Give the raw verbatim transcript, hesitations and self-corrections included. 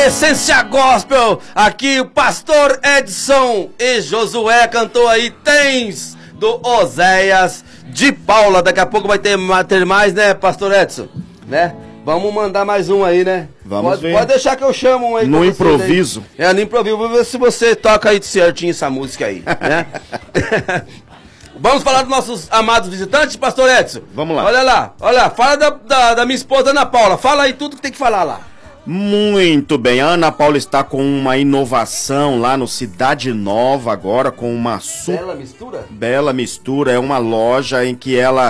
Essência Gospel, aqui o pastor Edson e Josué cantou aí Tens, do Oséias de Paula. Daqui a pouco vai ter, ter mais, né, pastor Edson? Né? Vamos mandar mais um aí, né? Vamos pode, ver. Pode deixar que eu chamo um aí. No improviso. Aí. É, no improviso. Vou ver se você toca aí certinho essa música aí, né? Vamos falar dos nossos amados visitantes, pastor Edson? Vamos lá. Olha lá, olha lá. Fala da, da, da minha esposa Ana Paula. Fala aí tudo que tem que falar lá. Muito bem, a Ana Paula está com uma inovação lá no Cidade Nova agora, com uma super... Bela mistura? Bela mistura, é uma loja em que ela